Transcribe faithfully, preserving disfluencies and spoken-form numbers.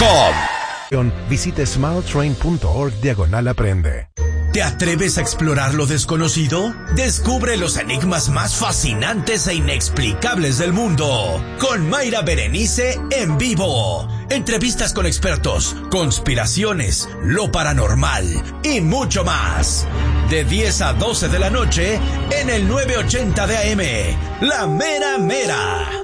com. Visite smiletrain.org diagonal aprende. ¿Te atreves a explorar lo desconocido? Descubre los enigmas más fascinantes e inexplicables del mundo. Con Mayra Berenice en vivo. Entrevistas con expertos, conspiraciones, lo paranormal y mucho más. De diez a doce de la noche en el nueve ochenta de A M. La Mera Mera.